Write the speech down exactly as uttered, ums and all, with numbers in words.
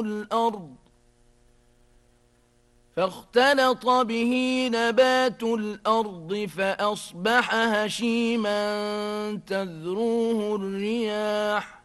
الأرض فاختلط به نبات الأرض فأصبح هشيما تذروه الرياح